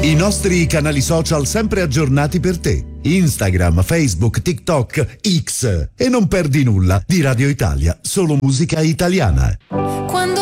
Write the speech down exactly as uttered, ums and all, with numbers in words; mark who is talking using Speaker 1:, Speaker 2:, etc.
Speaker 1: I nostri canali social sempre aggiornati per te. Instagram, Facebook, TikTok, X. E non perdi nulla di Radio Italia, solo musica italiana.
Speaker 2: Quando